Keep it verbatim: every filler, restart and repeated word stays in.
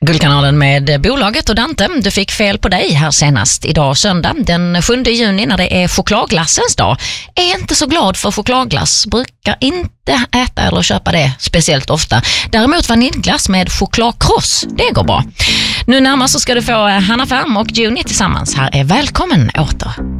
Guldkanalen med bolaget och Dante. Du fick fel på dig här senast idag söndag den sjunde juni när det är chokladglassens dag. Är inte så glad för chokladglass. Brukar inte äta eller köpa det speciellt ofta. Däremot vaniljglass med chokladkross, det går bra. Nu närmast så ska du få Hanna Färm och Juni tillsammans. Här är Välkommen åter.